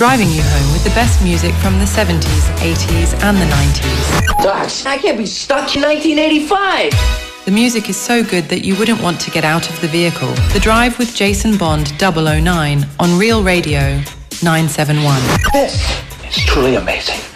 driving you home with the best music from the 70s, 80s and the 90s. Doc, I can't be stuck in 1985. The music is so good that you wouldn't want to get out of the vehicle. The Drive with Jason Bond 009 on Real Radio 971. This is truly amazing.